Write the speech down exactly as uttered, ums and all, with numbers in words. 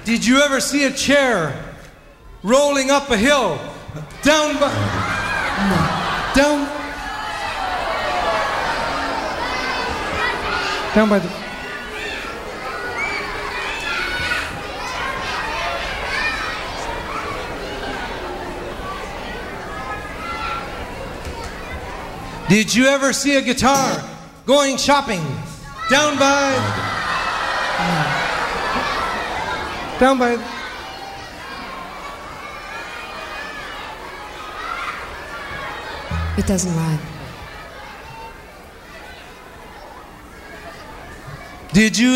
Did you ever see a chair rolling up a hill? Down by... Down... Down by the... Did you ever see a guitar going shopping? Down by... Down by... It doesn't rhyme. Did you